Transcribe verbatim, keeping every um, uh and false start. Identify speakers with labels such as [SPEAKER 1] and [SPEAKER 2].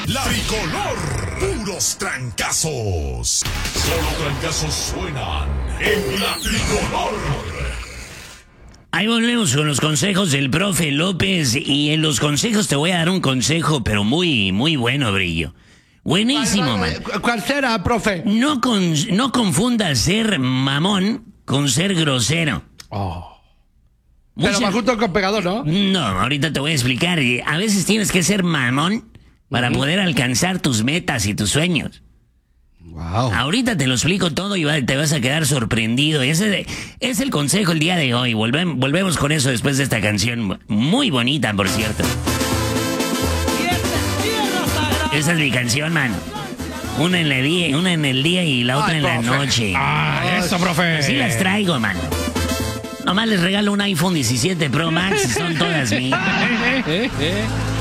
[SPEAKER 1] La Tricolor. Puros trancazos. Solo trancazos suenan en La Tricolor.
[SPEAKER 2] Ahí volvemos con los consejos del profe López. Y en los consejos te voy a dar un consejo, pero muy, muy bueno, Brillo. Buenísimo, man.
[SPEAKER 3] ¿Cuál será, profe?
[SPEAKER 2] No, con, no confundas ser mamón con ser grosero.
[SPEAKER 3] Oh.
[SPEAKER 2] Mucha...
[SPEAKER 3] Pero más justo con pegador, ¿no?
[SPEAKER 2] No, ahorita te voy a explicar. A veces tienes que ser mamón para uh-huh. poder alcanzar tus metas y tus sueños.
[SPEAKER 3] Wow.
[SPEAKER 2] Ahorita te lo explico todo y va, te vas a quedar sorprendido. Ese es el consejo el día de hoy. Volvemos, volvemos con eso después de esta canción. Muy bonita, por cierto. Esa es mi canción, man. Una en, la día, una en el día y la otra Ay, en profe. la noche.
[SPEAKER 3] Ah, eso, profe.
[SPEAKER 2] Así las traigo, man. Nomás les regalo un iPhone diecisiete Pro Max y son todas mías.